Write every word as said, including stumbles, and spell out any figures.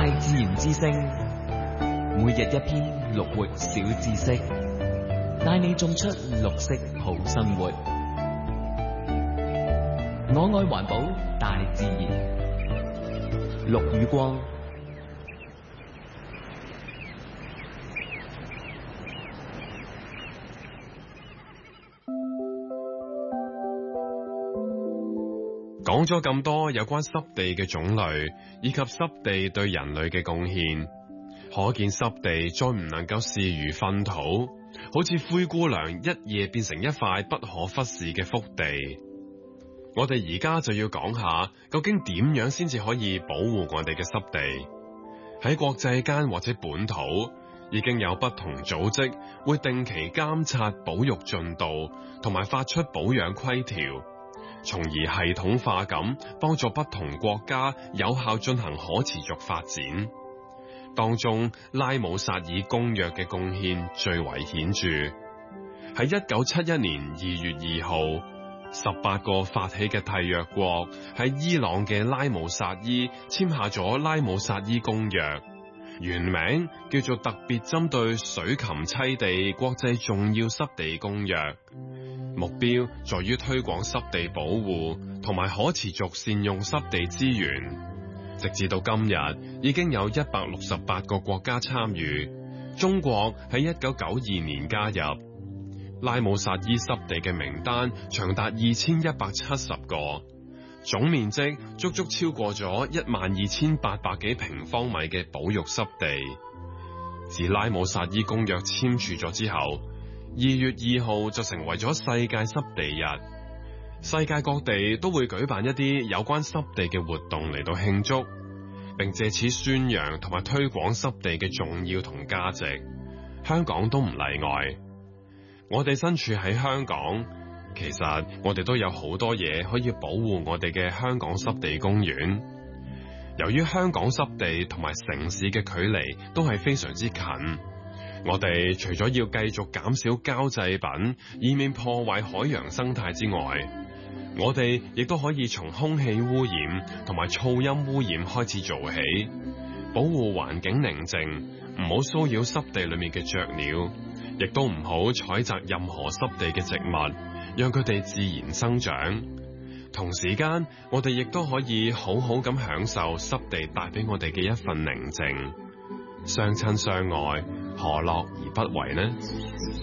大自然之聲，每日一篇綠活小知識，帶你種出綠色好生活。我愛環保，大自然，綠與光。 講咗咁多有關濕地嘅種類以及濕地對人類嘅貢獻，可見濕地再唔能夠視如糞土，好似灰姑娘一夜變成一塊不可忽視嘅福地。我哋而家就要講下，究竟點樣先至可以保護我哋嘅濕地？喺國際間或者本土，已經有不同組織會定期監察保育進度，同埋發出保養規條，從而系統化咁幫助不同國家有效進行可持續發展。當中拉姆薩爾公約嘅貢獻最為顯著。喺一九七一年二月二號，十八個發起嘅締約國喺伊朗嘅拉姆薩爾簽下咗拉姆薩爾公約，原名叫做特別針對水禽棲地國際重要濕地公約，目標在於推廣濕地保護同埋可持續善用濕地資源。直至到今日，已經有一百六十八個國家參與，中國喺一九九二年加入。拉姆薩爾濕地嘅名單長達二千一百七十個，總面積足足超過咗一萬二千八百幾平方米嘅保育濕地。自拉姆薩爾公約簽署咗之後，二月二號就成為咗世界濕地日。世界各地都會舉辦一啲有關濕地嘅活動嚟到慶祝，並借此宣揚同埋推廣濕地嘅重要同價值。香港都唔例外。我哋身處喺香港，其實我哋都有好多嘢可以保護我哋嘅香港濕地公園。由於香港濕地同埋城市嘅距離都係非常之近，我哋除咗要繼續減少膠製品，以免破壞海洋生態之外，我哋亦都可以從空氣污染同埋噪音污染開始做起，保護環境寧靜，唔好騷擾濕地裏面嘅雀鳥，亦都唔好採摘任何濕地嘅植物，讓佢哋自然生長。同時間，我哋亦都可以好好咁享受濕地帶俾我哋嘅一份寧靜。相親相愛，何樂而不為呢？